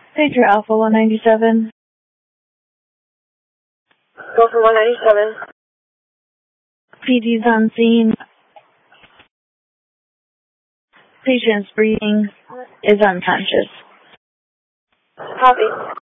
Pager Alpha 197. Go for 197. PD's on scene. Patient's breathing is unconscious. Copy.